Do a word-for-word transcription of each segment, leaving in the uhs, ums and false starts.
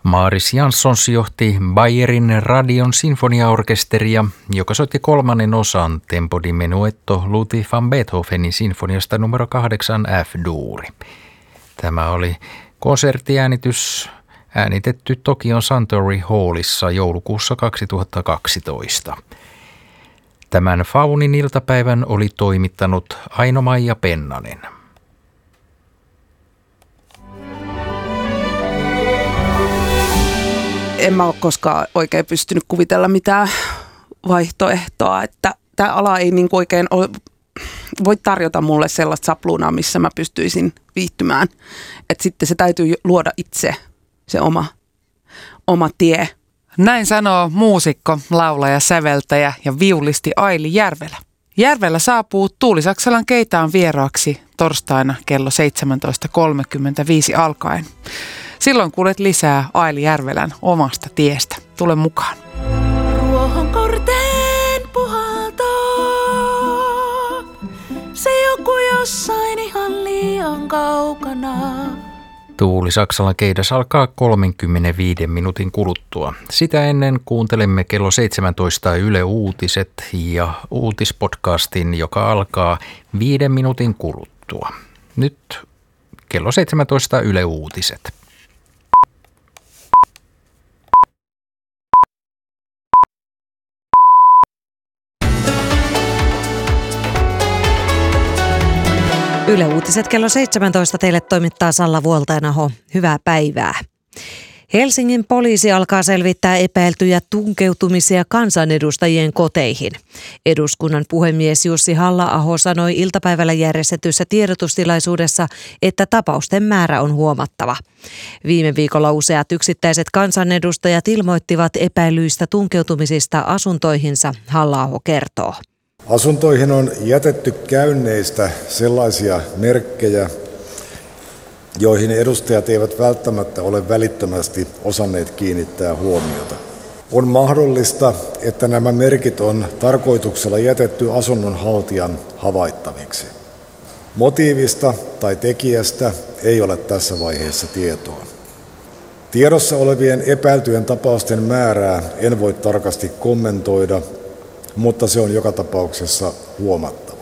Maaris Janssons johti Bayerin radion sinfoniaorkesteria, joka soitti kolmannen osan Tempo di Menuetto Ludwig van Beethovenin sinfoniasta numero kahdeksan F-duuri. Tämä oli konserttiäänitys äänitetty Tokion Suntory Hallissa joulukuussa kaksituhattakaksitoista. Tämän Faunin iltapäivän oli toimittanut Aino-Maija Pennanen. En mä ole koskaan oikein pystynyt kuvitella mitään vaihtoehtoa, että tämä ala ei niin oikein ole, voi tarjota mulle sellaista sapluunaa, missä mä pystyisin viihtymään. Että sitten se täytyy luoda itse se oma, oma tie. Näin sanoo muusikko, laulaja, säveltäjä ja viulisti Aili Järvelä. Järvelä saapuu Tuuli Saksalan Keitaan vieraaksi torstaina kello seitsemäntoista kolmekymmentäviisi alkaen. Silloin kuulet lisää Aili Järvelän omasta tiestä. Tule mukaan. Ruohonkorteen puhaltaa, se joku jossain ihan liian kaukana. Tuuli Saksalan Keidas alkaa kolmenkymmenenviiden minuutin kuluttua. Sitä ennen kuuntelemme kello seitsemäntoista Yle Uutiset ja uutispodcastin, joka alkaa viiden minuutin kuluttua. Nyt kello seitsemäntoista Yle Uutiset. Yle Uutiset kello seitsemäntoista teille toimittaa Salla Vuoltainaho. Hyvää päivää. Helsingin poliisi alkaa selvittää epäiltyjä tunkeutumisia kansanedustajien koteihin. Eduskunnan puhemies Jussi Halla-aho sanoi iltapäivällä järjestetyssä tiedotustilaisuudessa, että tapausten määrä on huomattava. Viime viikolla useat yksittäiset kansanedustajat ilmoittivat epäilyistä tunkeutumisista asuntoihinsa, Halla-aho kertoo. Asuntoihin on jätetty käynneistä sellaisia merkkejä, joihin edustajat eivät välttämättä ole välittömästi osanneet kiinnittää huomiota. On mahdollista, että nämä merkit on tarkoituksella jätetty asunnonhaltijan havaittaviksi. Motiivista tai tekijästä ei ole tässä vaiheessa tietoa. Tiedossa olevien epäiltyjen tapausten määrää en voi tarkasti kommentoida, mutta se on joka tapauksessa huomattava.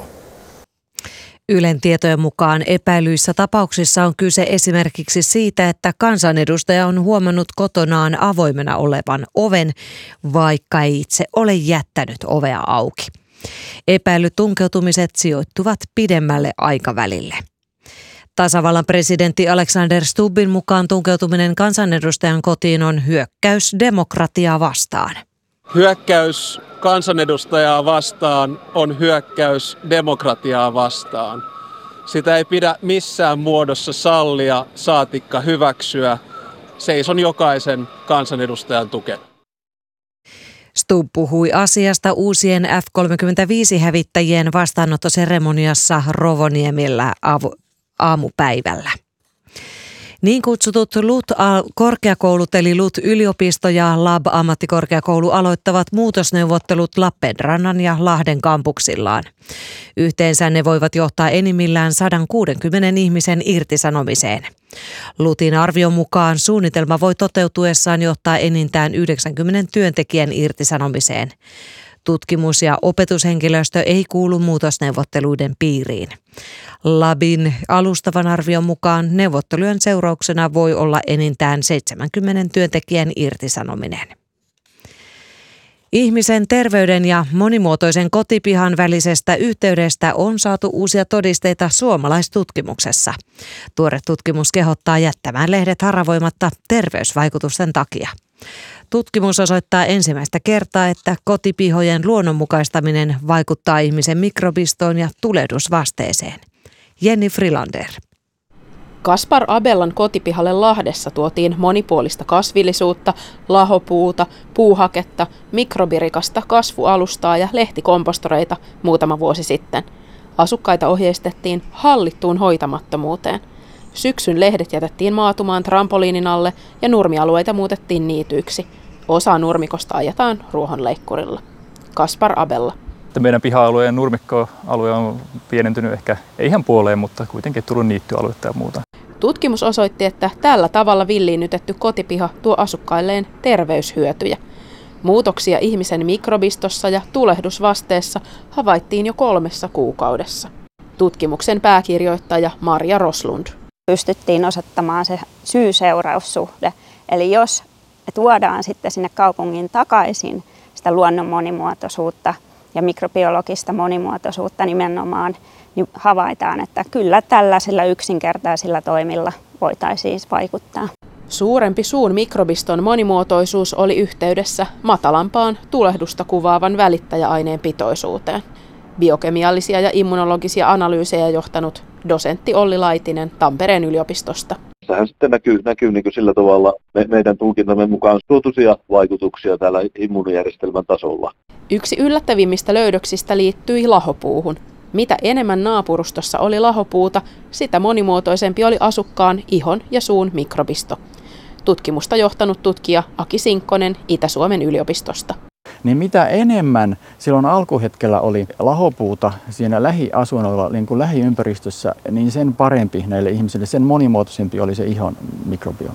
Ylen tietojen mukaan epäilyissä tapauksissa on kyse esimerkiksi siitä, että kansanedustaja on huomannut kotonaan avoimena olevan oven, vaikka ei itse ole jättänyt ovea auki. Epäilyt tunkeutumiset sijoittuvat pidemmälle aikavälille. Tasavallan presidentti Alexander Stubbin mukaan tunkeutuminen kansanedustajan kotiin on hyökkäys demokratiaa vastaan. Hyökkäys kansanedustajaa vastaan on hyökkäys demokratiaa vastaan. Sitä ei pidä missään muodossa sallia, saatikka hyväksyä. Seison jokaisen kansanedustajan tukena. Stubb puhui asiasta uusien F kolmekymmentäviisi-hävittäjien vastaanottoseremoniassa Rovaniemellä aamupäivällä. Niin kutsutut L U T-korkeakoulut eli L U T-yliopisto ja Lab-ammattikorkeakoulu aloittavat muutosneuvottelut Lappeenrannan ja Lahden kampuksillaan. Yhteensä ne voivat johtaa enimmillään sata kuusikymmentä ihmisen irtisanomiseen. L U Tin arvion mukaan suunnitelma voi toteutuessaan johtaa enintään yhdeksänkymmentä työntekijän irtisanomiseen. Tutkimus- ja opetushenkilöstö ei kuulu muutosneuvotteluiden piiriin. Labin alustavan arvion mukaan neuvottelujen seurauksena voi olla enintään seitsemänkymmentä työntekijän irtisanominen. Ihmisen terveyden ja monimuotoisen kotipihan välisestä yhteydestä on saatu uusia todisteita suomalaistutkimuksessa. Tuore tutkimus kehottaa jättämään lehdet haravoimatta terveysvaikutusten takia. Tutkimus osoittaa ensimmäistä kertaa, että kotipihojen luonnonmukaistaminen vaikuttaa ihmisen mikrobistoon ja tulehdusvasteeseen. Jenni Frilander. Kaspar Abellan kotipihalle Lahdessa tuotiin monipuolista kasvillisuutta, lahopuuta, puuhaketta, mikrobirikasta kasvualustaa ja lehtikompostoreita muutama vuosi sitten. Asukkaita ohjeistettiin hallittuun hoitamattomuuteen. Syksyn lehdet jätettiin maatumaan trampoliinin alle ja nurmialueita muutettiin niityiksi. Osa nurmikosta ajetaan ruohonleikkurilla. Kaspar Abella. Meidän piha-alueen nurmikkoalue on pienentynyt ehkä ei ihan puoleen, mutta kuitenkin tullut niittyaluetta ja muuta. Tutkimus osoitti, että tällä tavalla villiinnytetty kotipiha tuo asukkailleen terveyshyötyjä. Muutoksia ihmisen mikrobistossa ja tulehdusvasteessa havaittiin jo kolmessa kuukaudessa. Tutkimuksen pääkirjoittaja Marja Roslund. Pystyttiin osoittamaan se syy-seuraussuhde. Eli jos tuodaan sitten sinne kaupungin takaisin sitä luonnon monimuotoisuutta ja mikrobiologista monimuotoisuutta nimenomaan, niin havaitaan, että kyllä tällaisilla yksinkertaisilla toimilla voitaisiin vaikuttaa. Suurempi suun mikrobiston monimuotoisuus oli yhteydessä matalampaan tulehdusta kuvaavan välittäjäaineen pitoisuuteen. Biokemiallisia ja immunologisia analyysejä johtanut dosentti Olli Laitinen Tampereen yliopistosta. Tähän sitten näkyy, näkyy niin kuin sillä tavalla me, meidän tulkintamme mukaan suotuisia vaikutuksia täällä immuunijärjestelmän tasolla. Yksi yllättävimmistä löydöksistä liittyi lahopuuhun. Mitä enemmän naapurustossa oli lahopuuta, sitä monimuotoisempi oli asukkaan ihon ja suun mikrobisto. Tutkimusta johtanut tutkija Aki Sinkkonen Itä-Suomen yliopistosta. Niin mitä enemmän silloin alkuhetkellä oli lahopuuta siinä lähiasuinnoilla, niin kuin lähiympäristössä, niin sen parempi näille ihmisille, sen monimuotoisempi oli se ihon mikrobiomi.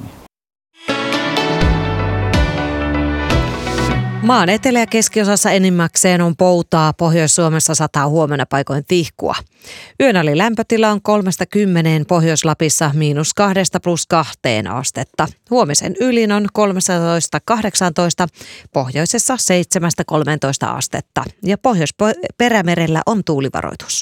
Maan etelä- ja keskiosassa enimmäkseen on poutaa, Pohjois-Suomessa sataa huomenna paikoin tihkua. Yön ali lämpötila on kolmesta kymmeneen, Pohjois-Lapissa miinus kahdesta plus kahteen astetta. Huomisen ylin on kolmetoista kahdeksantoista, pohjoisessa seitsemästä kolmeentoista astetta ja Pohjois-Perämerellä on tuulivaroitus.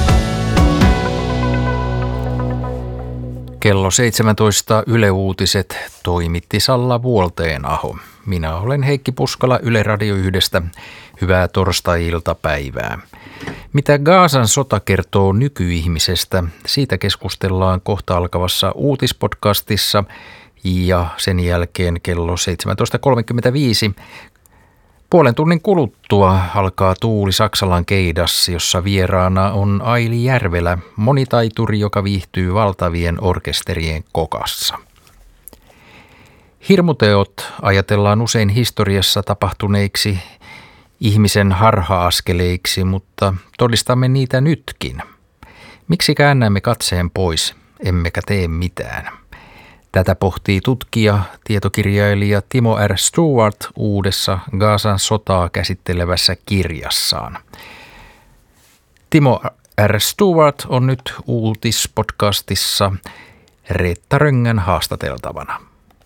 Kello seitsemäntoista Yle Uutiset toimitti Salla Vuolteenaho. Minä olen Heikki Puskala Yle Radio yhdestä. Hyvää torstai-iltapäivää. Mitä Gazan sota kertoo nykyihmisestä? Siitä keskustellaan kohta alkavassa uutispodcastissa ja sen jälkeen kello seitsemäntoista kolmekymmentäviisi. Puolen tunnin kuluttua alkaa Tuuli Saksalan keidas, jossa vieraana on Aili Järvelä, monitaituri, joka viihtyy valtavien orkesterien kokassa. Hirmuteot ajatellaan usein historiassa tapahtuneiksi ihmisen harha-askeleiksi, mutta todistamme niitä nytkin. Miksi käännämme katseen pois, emmekä tee mitään? Tätä pohtii tutkija, tietokirjailija Timo R. Stewart uudessa Gazan sotaa käsittelevässä kirjassaan. Timo R. Stewart on nyt uutispodcastissa Reetta Röngän haastateltavana.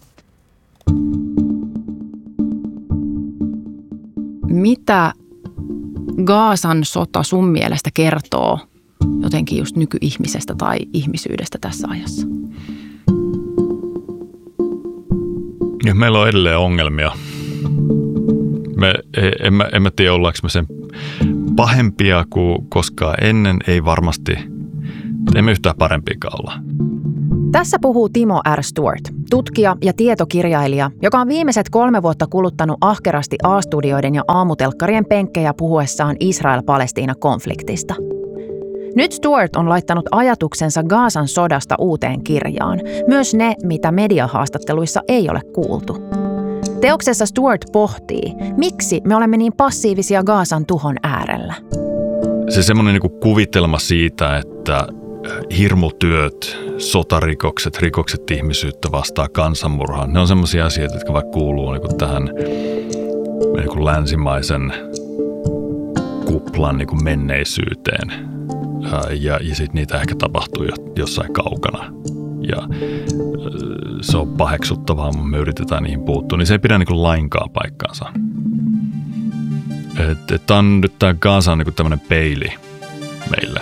Mitä Gazan sota sun mielestä kertoo jotenkin just nykyihmisestä tai ihmisyydestä tässä ajassa? Ja meillä on edelleen ongelmia. Me emme, emme tiedä, ollaanko me sen pahempia kuin koskaan ennen, ei varmasti. Emme yhtään parempiakaan olla. Tässä puhuu Timo R. Stewart, tutkija ja tietokirjailija, joka on viimeiset kolme vuotta kuluttanut ahkerasti A-studioiden ja aamutelkkarien penkkejä puhuessaan Israel-Palestiina-konfliktista. Nyt Stewart on laittanut ajatuksensa Gazan sodasta uuteen kirjaan, myös ne, mitä mediahaastatteluissa ei ole kuultu. Teoksessa Stewart pohtii, miksi me olemme niin passiivisia Gazan tuhon äärellä. Se semmoinen niin kuin kuvitelma siitä, että hirmutyöt, sotarikokset, rikokset ihmisyyttä vastaan kansanmurhaan, ne on semmoisia asioita, jotka vaikka kuuluu niin kuin tähän niin kuin länsimaisen kuplan niin kuin menneisyyteen. Ja, ja sitten niitä ehkä tapahtuu jossain kaukana. Ja se on paheksuttavaa, mutta me yritetään niihin puuttua. Niin se ei pidä niin kuin lainkaan paikkaansa. Tämä on nyt tämä Gaza on niin kuin tämmöinen peili meille.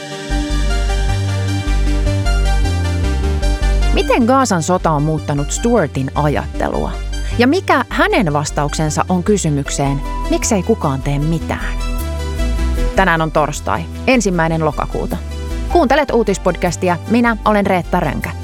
Miten Gazan sota on muuttanut Stewartin ajattelua? Ja mikä hänen vastauksensa on kysymykseen, miksei kukaan tee mitään? Tänään on torstai, ensimmäinen lokakuuta. Kuuntelet uutispodcastia, minä olen Reetta Rönkä.